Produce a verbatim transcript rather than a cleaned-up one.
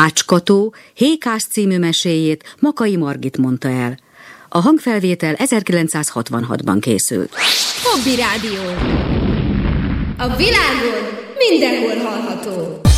Ácskató, Hékás című meséjét Makay Margit mondta el. A hangfelvétel ezerkilencszázhatvanhatban készült. Hobby Rádió. A világon mindenhol hallható.